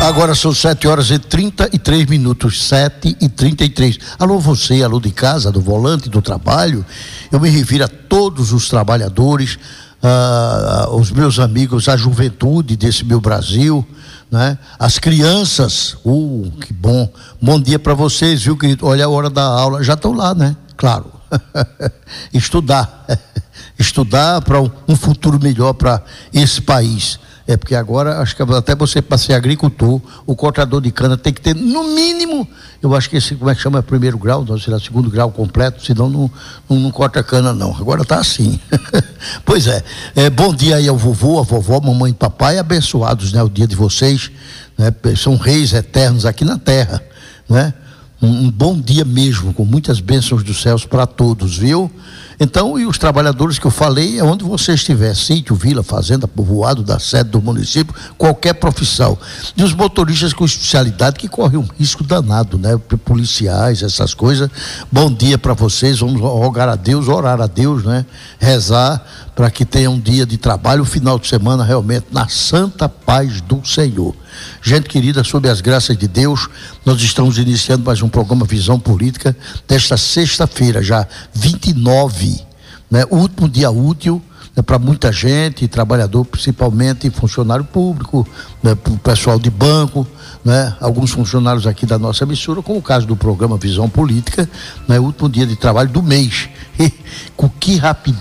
Agora são 7h33, 7h33. Alô você, alô de casa, do volante, do trabalho. Eu me refiro a todos os trabalhadores, os meus amigos, a juventude desse meu Brasil, né? As crianças, que bom. Bom dia para vocês, viu, querido? Olha a hora da aula, já estão lá, né? Claro. Estudar para um futuro melhor para esse país. Porque agora, acho que até você, para ser agricultor, o cortador de cana tem que ter, no mínimo, eu acho que esse, como é que chama, primeiro grau, não será segundo grau completo, senão não corta cana não. Agora tá assim. Pois é. Bom dia aí ao vovô, à vovó, mamãe e papai, abençoados, né, o dia de vocês, né? São reis eternos aqui na terra, né? Um bom dia mesmo, com muitas bênçãos dos céus para todos, viu? Então, e os trabalhadores que eu falei, é onde você estiver, sítio, vila, fazenda, povoado da sede do município, qualquer profissão. E os motoristas com especialidade que correm um risco danado, né? Policiais, essas coisas. Bom dia para vocês, vamos rogar a Deus, orar a Deus, né? Rezar para que tenha um dia de trabalho, final de semana realmente na santa paz do Senhor. Gente querida, sob as graças de Deus, nós estamos iniciando mais um programa Visão Política desta sexta-feira, já 29, né? O último dia útil, né, para muita gente, trabalhador, principalmente funcionário público, né, para o pessoal de banco, né, alguns funcionários aqui da nossa emissora, como o caso do programa Visão Política, né, o último dia de trabalho do mês. Com que rapidez